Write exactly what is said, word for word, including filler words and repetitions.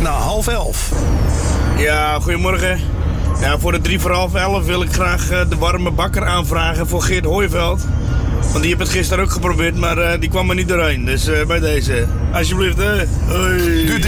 na half elf. Ja, goedemorgen. Ja, voor de drie voor half elf wil ik graag uh, de warme bakker aanvragen voor Geert Hooiveld. Want die heb het gisteren ook geprobeerd, maar uh, die kwam er niet doorheen. Dus uh, bij deze, alsjeblieft, hè. Hoi.